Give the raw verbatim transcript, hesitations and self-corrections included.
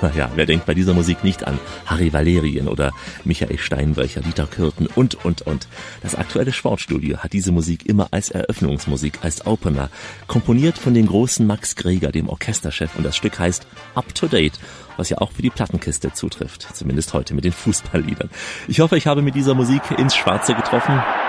Naja, wer denkt bei dieser Musik nicht an Harry Valerien oder Michael Steinbrecher, Dieter Kürten und, und, und. Das aktuelle Sportstudio hat diese Musik immer als Eröffnungsmusik, als Opener, komponiert von dem großen Max Greger, dem Orchesterchef, und das Stück heißt Up to Date, was ja auch für die Plattenkiste zutrifft, zumindest heute mit den Fußballliedern. Ich hoffe, ich habe mit dieser Musik ins Schwarze getroffen.